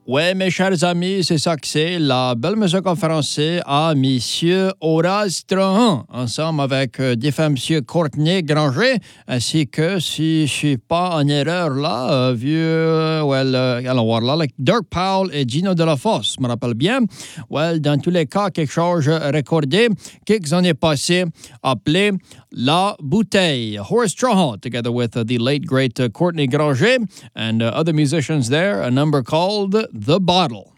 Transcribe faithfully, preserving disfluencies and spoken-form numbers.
Ouais, mes chers amis, c'est ça que c'est, la belle musique en français à Monsieur Horace Trahan, ensemble avec euh, défunt Monsieur Courtney Granger, ainsi que, si je suis pas en erreur là, euh, vieux, euh, well, euh, allons voir là, like Dirk Powell et Gino Delafosse, je me rappelle bien. Well, dans tous les cas, quelque chose recordé, quelques années passées, appelé La Bouteille. Horace Trahan, together with uh, the late, great uh, Courtney Granger and uh, other musicians there, a number called The Bottle.